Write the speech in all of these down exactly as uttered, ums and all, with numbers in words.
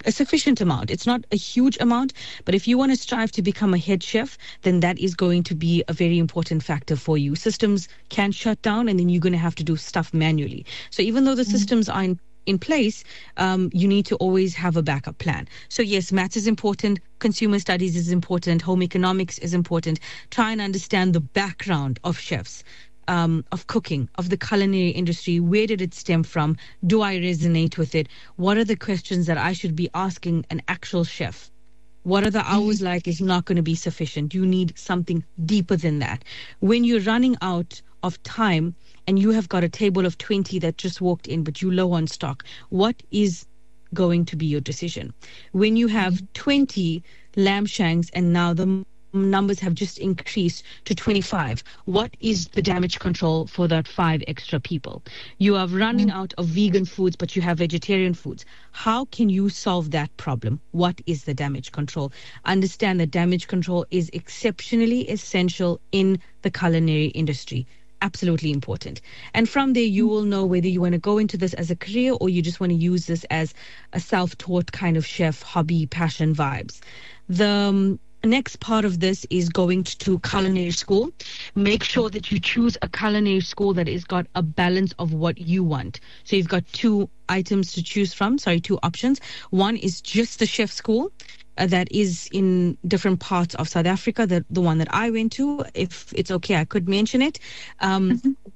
a sufficient amount. It's not a huge amount, but if you want to strive to become a head chef, then that is going to be a very important factor for you. Systems can shut down, and then you're going to have to do stuff manually. So even though the mm. systems are in in place, um, you need to always have a backup plan. So yes, maths is important, consumer studies is important, home economics is important. Try and understand the background of chefs, um, of cooking, of the culinary industry. Where did it stem from? Do I resonate with it? What are the questions that I should be asking an actual chef? What are the hours mm-hmm. like is not going to be sufficient. You need something deeper than that. When you're running out of time and you have got a table of twenty that just walked in, but you're low on stock, what is going to be your decision? When you have mm-hmm. twenty lamb shanks and now the numbers have just increased to twenty-five, what is the damage control for that five extra people? You are running mm-hmm. out of vegan foods, but you have vegetarian foods. How can you solve that problem? What is the damage control? Understand that damage control is exceptionally essential in the culinary industry. Absolutely important. And from there, you will know whether you want to go into this as a career or you just want to use this as a self-taught kind of chef, hobby, passion vibes. The um, next part of this is going to culinary school. Make sure that you choose a culinary school that has got a balance of what you want. So you've got two items to choose from, sorry, two options. One is just the chef school. Uh, that is in different parts of South Africa, the, the one that I went to. If it's okay, I could mention it. Um,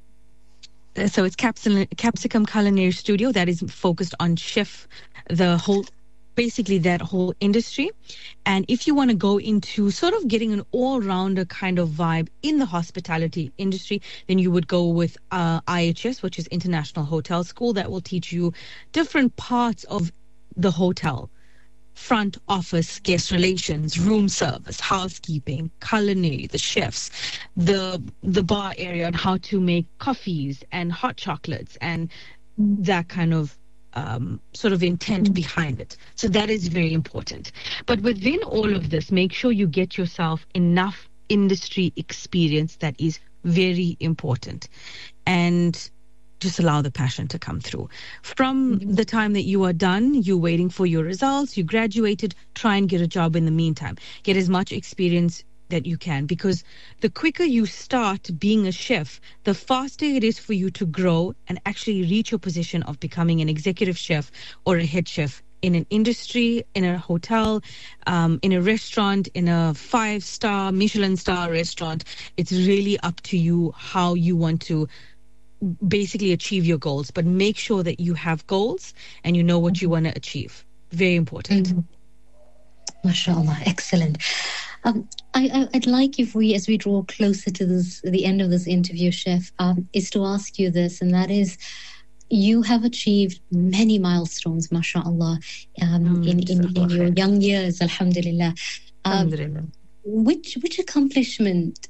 mm-hmm. So it's Capsicum, Capsicum Culinary Studio that is focused on chef, the whole, basically that whole industry. And if you want to go into sort of getting an all-rounder kind of vibe in the hospitality industry, then you would go with uh, I H S, which is International Hotel School, that will teach you different parts of the hotel. Front office, guest relations, room service, housekeeping, culinary, the chefs, the the bar area, and how to make coffees and hot chocolates and that kind of um, sort of intent behind it. So that is very important. But within all of this, make sure you get yourself enough industry experience. That is very important. And just allow the passion to come through. From mm-hmm. the time that you are done, you're waiting for your results, you graduated, try and get a job in the meantime. Get as much experience that you can, because the quicker you start being a chef, the faster it is for you to grow and actually reach your position of becoming an executive chef or a head chef in an industry, in a hotel, um, in a restaurant, in a five-star, Michelin star restaurant. It's really up to you how you want to basically achieve your goals, but make sure that you have goals and you know what you want to achieve. Very important. Mm-hmm. MashaAllah, excellent. Um, I, I, I'd like if we, as we draw closer to this, the end of this interview, Chef, um, is to ask you this, and that is, you have achieved many milestones, MashaAllah, um, mm, in, in, in your young years, Alhamdulillah. Um, Alhamdulillah. Which, which accomplishment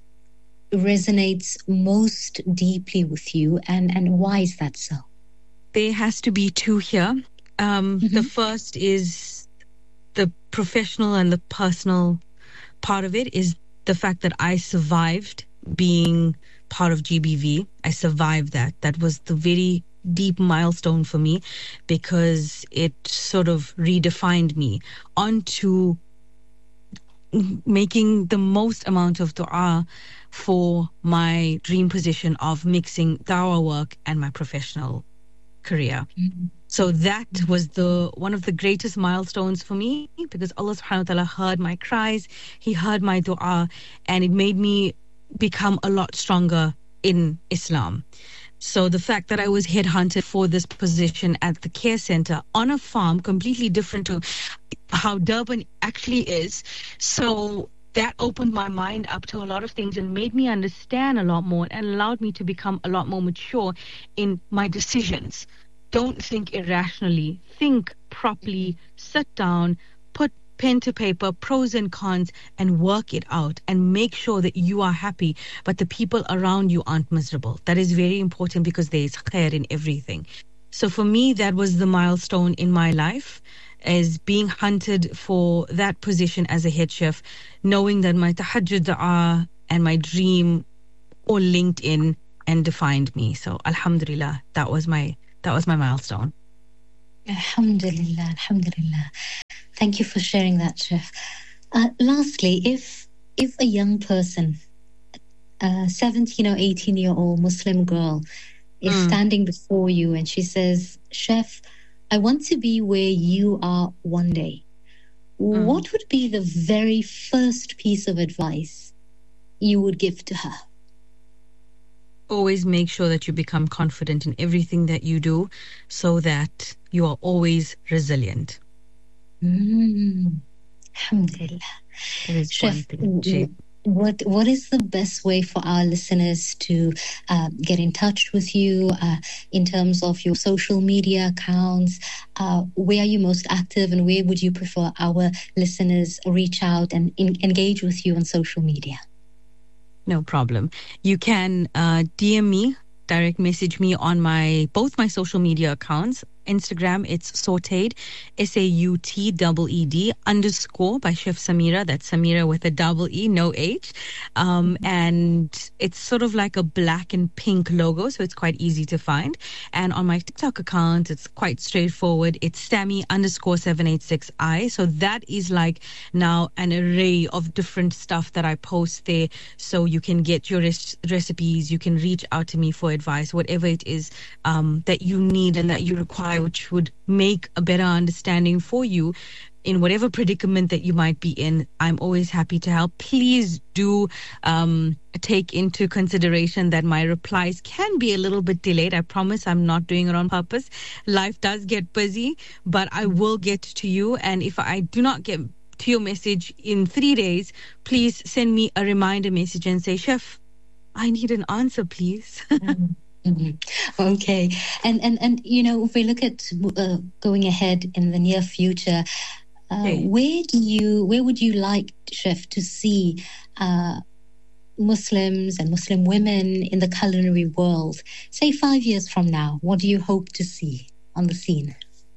resonates most deeply with you, and, and why is that so? There has to be two here. Um, mm-hmm. The first is the professional and the personal part of it is the fact that I survived being part of G B V. I survived that. That was the very deep milestone for me because it sort of redefined me onto making the most amount of dua for my dream position of mixing dawah work and my professional career. Mm-hmm. So that was the one of the greatest milestones for me, because Allah subhanahu wa ta'ala heard my cries, He heard my dua, and it made me become a lot stronger in Islam. So the fact that I was headhunted for this position at the care center on a farm, completely different to how Durban actually is. So that opened my mind up to a lot of things and made me understand a lot more and allowed me to become a lot more mature in my decisions. Don't think irrationally. Think properly. Sit down, put pen to paper, pros and cons, and work it out and make sure that you are happy, but the people around you aren't miserable. That is very important because there is khair in everything. So for me, that was the milestone in my life, as being hunted for that position as a head chef, knowing that my tahajjud dua and my dream all linked in and defined me. So alhamdulillah, that was my that was my milestone. Alhamdulillah, alhamdulillah. Thank you for sharing that, Chef. Uh, lastly, if if a young person, a seventeen or eighteen year old Muslim girl, is Mm. standing before you and she says, Chef, I want to be where you are one day, Mm. what would be the very first piece of advice you would give to her? Always make sure that you become confident in everything that you do so that you are always resilient. Mm. Alhamdulillah. That is one Chef, thing. Jay. what what is the best way for our listeners to uh, get in touch with you uh, in terms of your social media accounts? Uh, where are you most active, and where would you prefer our listeners reach out and in, engage with you on social media? No problem. You can uh, D M me, direct message me on my both my social media accounts. Instagram, it's Sauteed, S A U T E E D underscore by Chef Samira. That's Samira with a double E, no H. Um, and it's sort of like a black and pink logo, so it's quite easy to find. And on my TikTok account, it's quite straightforward. It's Sammy underscore seven eight six I. So that is like now an array of different stuff that I post there. So you can get your res- recipes, you can reach out to me for advice, whatever it is um, that you need and that you require, which would make a better understanding for you in whatever predicament that you might be in. I'm always happy to help. Please do um, take into consideration that my replies can be a little bit delayed. I promise I'm not doing it on purpose. Life does get busy, but I will get to you. And if I do not get to your message in three days, please send me a reminder message and say, Chef, I need an answer, please. Mm-hmm. Okay, and and and you know, if we look at uh, going ahead in the near future, uh, Okay. where do you, where would you like, Chef, to see uh, Muslims and Muslim women in the culinary world? Say five years from now, what do you hope to see on the scene?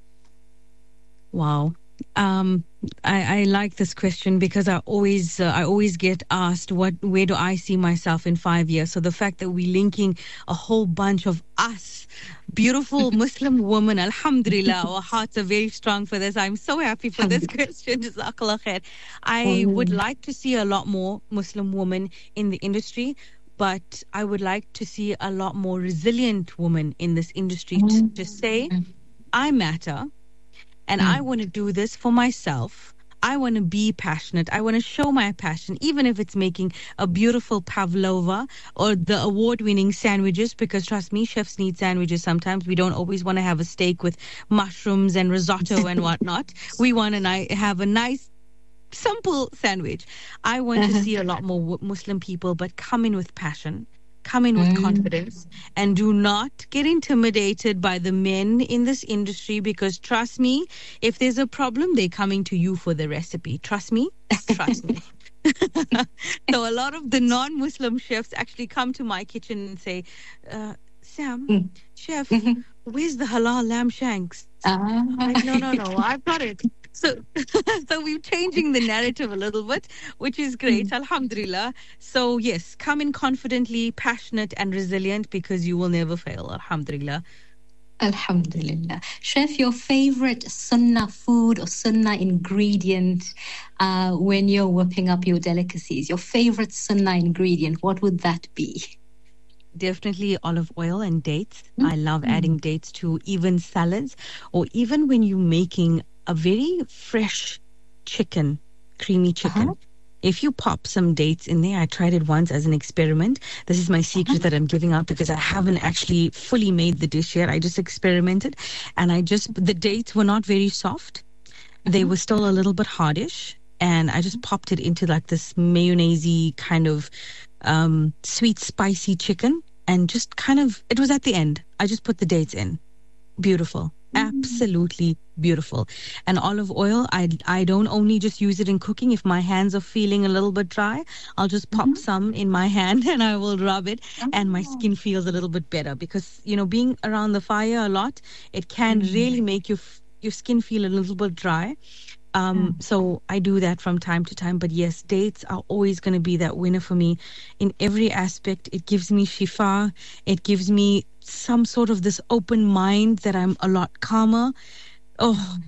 Wow. Um, I, I like this question because I always uh, I always get asked what where do I see myself in five years. So the fact that we're linking a whole bunch of us, beautiful Muslim women, alhamdulillah, our hearts are very strong for this. I'm so happy for this question. Jazakallah khair. I would like to see a lot more Muslim women in the industry, but I would like to see a lot more resilient women in this industry to, to say, I matter. And I want to do this for myself. I want to be passionate. I want to show my passion, even if it's making a beautiful pavlova or the award-winning sandwiches, because trust me, chefs need sandwiches sometimes. We don't always want to have a steak with mushrooms and risotto and whatnot. We want to ni- have a nice, simple sandwich. I want Uh-huh. to see a lot more w- Muslim people, but come in with passion. Come in with confidence, and do not get intimidated by the men in this industry, because trust me, if there's a problem, they're coming to you for the recipe. Trust me, trust me. So a lot of the non-Muslim chefs actually come to my kitchen and say, uh, Sam, chef, where's the halal lamb shanks? Ah. Like, no, no, no, I've got it. So, so we're changing the narrative a little bit, which is great, alhamdulillah. So yes, come in confidently, passionate and resilient, because you will never fail, alhamdulillah. Alhamdulillah. Chef, your favorite sunnah food or sunnah ingredient uh, when you're whipping up your delicacies? Your favorite sunnah ingredient, what would that be? Definitely olive oil and dates. Mm-hmm. I love adding dates to even salads, or even when you're making a very fresh chicken, creamy chicken. Uh-huh. If you pop some dates in there, I tried it once as an experiment. This is my secret that I'm giving out, because I haven't actually fully made the dish yet. I just experimented, and I just, the dates were not very soft. They were still a little bit hardish, and I just popped it into like this mayonnaise-y kind of um, sweet, spicy chicken, and just kind of, it was at the end. I just put the dates in. Beautiful. Absolutely beautiful. And olive oil, I, I don't only just use it in cooking. If my hands are feeling a little bit dry, I'll just pop mm-hmm. some in my hand and I will rub it, oh. and my skin feels a little bit better, because, you know, being around the fire a lot, it can mm-hmm. really make your, your skin feel a little bit dry. Um, mm. So I do that from time to time. But yes, dates are always going to be that winner for me in every aspect. It gives me shifa. It gives me some sort of this open mind that I'm a lot calmer. Oh,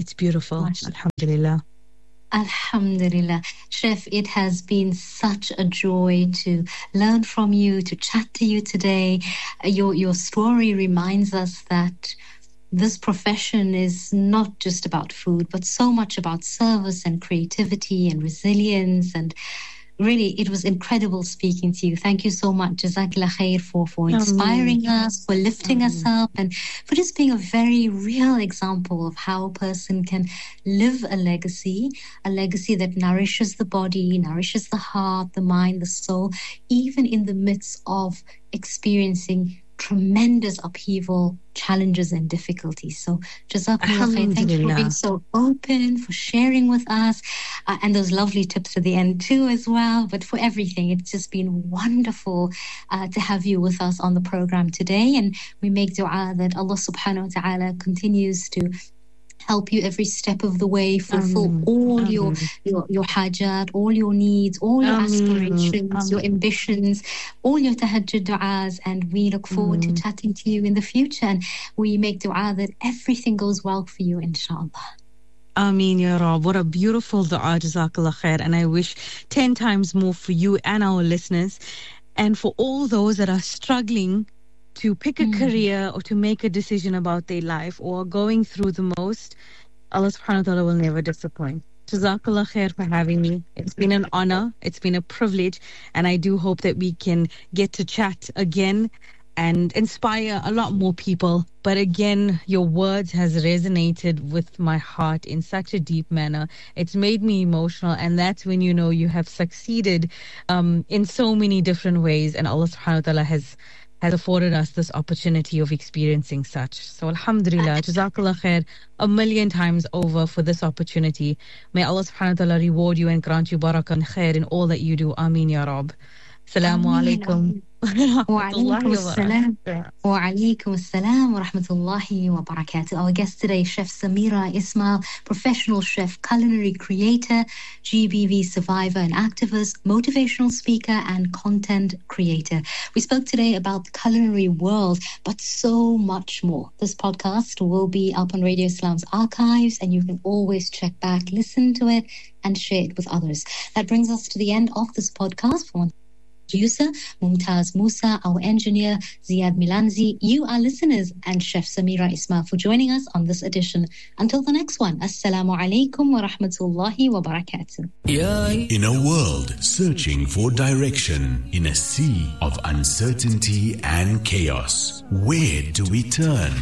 it's beautiful. Alhamdulillah. Alhamdulillah. Chef, it has been such a joy to learn from you, to chat to you today. Your, your story reminds us that this profession is not just about food, but so much about service and creativity and resilience. And really, it was incredible speaking to you. Thank you so much, Jazakallah khair, for, for inspiring Ameen. us, for lifting Ameen. us up, and for just being a very real example of how a person can live a legacy, a legacy that nourishes the body, nourishes the heart, the mind, the soul, even in the midst of experiencing tremendous upheaval, challenges and difficulties. So Jazakallah khair. Thank you for being so open, for sharing with us, uh, and those lovely tips at the end too as well. But for everything, it's just been wonderful uh, to have you with us on the program today. And we make dua that Allah subhanahu wa ta'ala continues to help you every step of the way, fulfill Ameen. all Ameen. your your your hajat, all your needs, all your Ameen. aspirations, Ameen. your ambitions, all your tahajjud du'as, and we look forward Ameen. to chatting to you in the future. And we make dua that everything goes well for you, inshallah. Ameen Ya Rab. What a beautiful dua, Jazakallah khair. And I wish ten times more for you and our listeners, and for all those that are struggling to pick a mm. career or to make a decision about their life or are going through the most. Allah subhanahu wa ta'ala will never disappoint. Jazakallah khair for having me. It's been an honor. It's been a privilege. And I do hope that we can get to chat again and inspire a lot more people. But again, your words has resonated with my heart in such a deep manner. It's made me emotional, and that's when you know you have succeeded um, in so many different ways, and Allah subhanahu wa ta'ala has has afforded us this opportunity of experiencing such. So alhamdulillah, Jazakallah khair a million times over for this opportunity. May Allah subhanahu wa ta'ala reward you and grant you barakah and khair in all that you do. Ameen Ya Rab. Assalamu alaikum. وعليكم السلام وعليكم السلام ورحمة الله وبركاته. Our guest today, Chef Samira Ismail, professional chef, culinary creator, G B V survivor and activist, motivational speaker and content creator. We spoke today about the culinary world, but so much more. This podcast will be up on Radio Islam's archives, and you can always check back, listen to it, and share it with others. That brings us to the end of this podcast. For producer Mumtaz Musa, our engineer Ziad Milanzi, you, our listeners, and Chef Samira Ismail for joining us on this edition. Until the next one, Assalamu alaikum wa rahmatullahi wa barakatuh. In a world searching for direction, in a sea of uncertainty and chaos, where do we turn?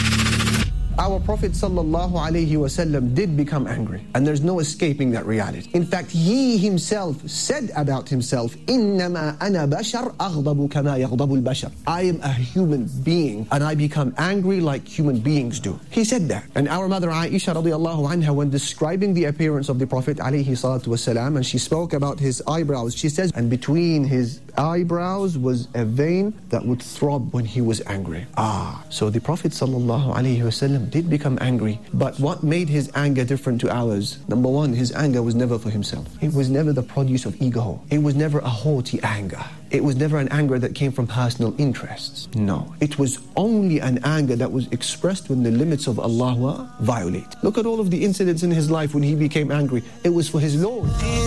Our Prophet sallallahu alaihi wasallam did become angry, and there's no escaping that reality. In fact, he himself said about himself, "Innama ana bashar aghdabu kama yaghdabu al-bashar." I am a human being, and I become angry like human beings do. He said that. And our mother Aisha radiallahu anha, when describing the appearance of the Prophet alayhi salatu wasalam, and she spoke about his eyebrows, she says, and between his eyebrows was a vein that would throb when he was angry. Ah, so the Prophet sallallahu alaihi wasallam did become angry, but what made his anger different to ours? Number one, his anger was never for himself. It was never the produce of ego. It was never a haughty anger. It was never an anger that came from personal interests. No, it was only an anger that was expressed when the limits of Allah were violated. Look at all of the incidents in his life when he became angry. It was for his Lord.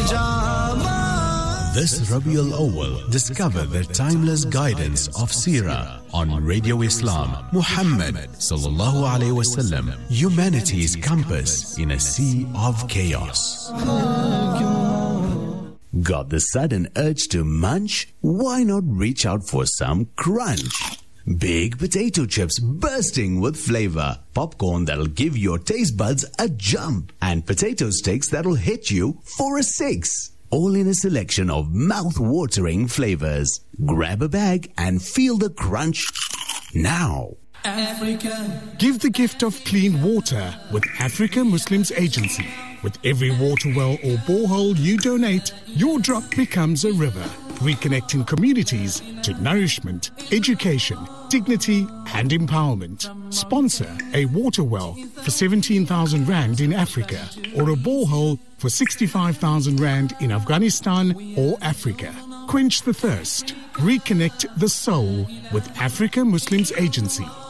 This Rabiul Awwal, discover the timeless guidance of Seerah on Radio Islam. Muhammad sallallahu alaihi wasallam, humanity's compass in a sea of chaos. Got the sudden urge to munch? Why not reach out for some crunch? Big potato chips bursting with flavor, popcorn that'll give your taste buds a jump, and potato sticks that'll hit you for a six. All in a selection of mouth-watering flavors. Grab a bag and feel the crunch now. Africa. Give the gift of clean water with Africa Muslims Agency. With every water well or borehole you donate, your drop becomes a river, reconnecting communities to nourishment, education, dignity and empowerment. Sponsor a water well for seventeen thousand rand in Africa, or a borehole for sixty-five thousand rand in Afghanistan or Africa. Quench the thirst. Reconnect the soul with Africa Muslims Agency.